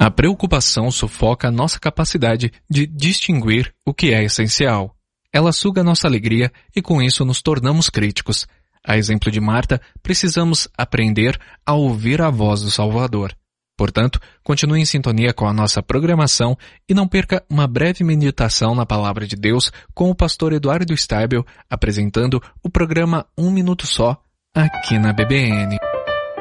A preocupação sufoca a nossa capacidade de distinguir o que é essencial. Ela suga nossa alegria e com isso nos tornamos críticos. A exemplo de Marta, precisamos aprender a ouvir a voz do Salvador. Portanto, continue em sintonia com a nossa programação e não perca uma breve meditação na Palavra de Deus com o pastor Eduardo Steibel apresentando o programa Um Minuto Só aqui na BBN.